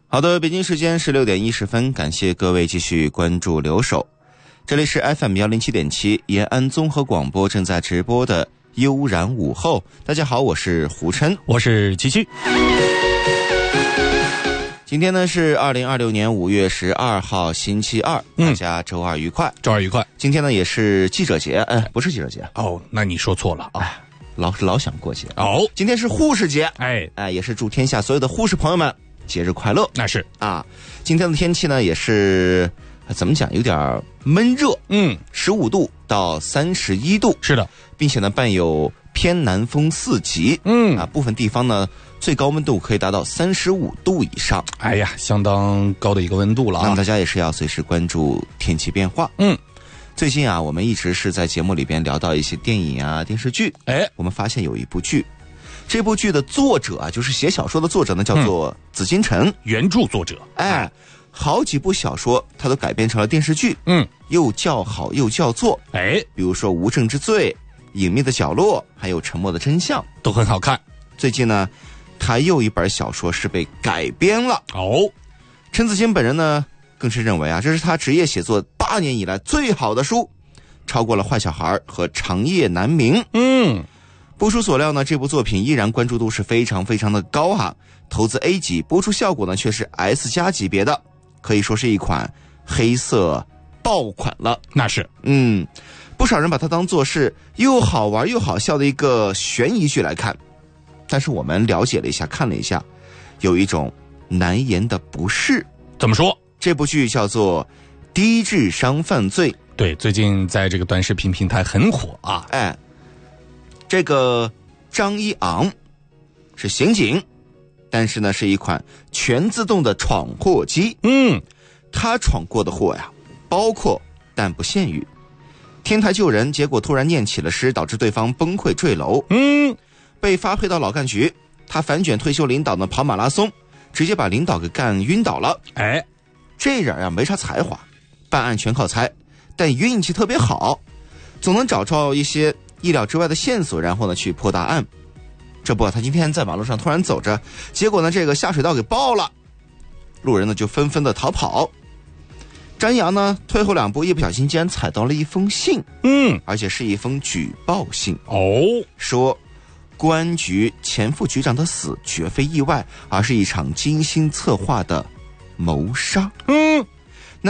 好的，北京时间16点10分，感谢各位继续关注留守。这里是 FM107.7 延安综合广播正在直播的悠然午后。大家好，我是胡琛， 我是琪琪。 今天呢是2026年5月12号星期二，大家周二愉快。 周二愉快。 今天呢也是记者节，不是记者节哦，那你说错了啊。 老想过节哦。 今天是护士节， 也是祝天下所有的护士朋友们节日快乐。 那是啊，今天的天气呢也是怎么讲，有点闷热，15度到31度， 是的， 并且呢伴有偏南风4级，部分地方呢最高温度可以达到35度以上。 哎呀，相当高的一个温度了啊！ 那么大家也是要随时关注天气变化。最近啊，我们一直是在节目里边聊到一些电影啊、电视剧。我们发现有一部剧，这部剧的作者啊，就是写小说的作者呢，叫做紫金陈， 原著作者。 好几部小说他都改编成了电视剧，又叫好又叫座。比如说《无证之罪》、《隐秘的角落》，还有《沉默的真相》， 都很好看。 最近呢，他又一本小说是被改编了。陈子金本人呢，更是认为啊，这是他职业写作8年以来最好的书，超过了《坏小孩》和《长夜难明》。不出所料呢，这部作品依然关注度是非常非常的高哈，投资 A 级，播出效果呢却是 S 加级别的，可以说是一款黑色爆款了。 那是， 不少人把它当作是又好玩又好笑的一个悬疑剧来看，但是我们了解了一下，看了一下，有一种难言的不适。 怎么说？ 这部剧叫做《低智商犯罪》。 对，最近在这个短视频平台很火啊。 这个张一昂是刑警，但是呢是一款全自动的闯祸机。他闯过的祸呀，包括但不限于天台救人，结果突然念起了诗，导致对方崩溃坠楼。被发配到老干局，他反卷退休领导呢跑马拉松，直接把领导给干晕倒了。这人啊没啥才华，办案全靠猜，但运气特别好，总能找着一些意料之外的线索，然后呢去破大案。这不，他今天在马路上突然走着，结果呢这个下水道给爆了，路人呢就纷纷的逃跑。张扬呢退后2步，一不小心竟然踩到了一封信，而且是一封举报信。说公安局前副局长的死绝非意外，而是一场精心策划的谋杀。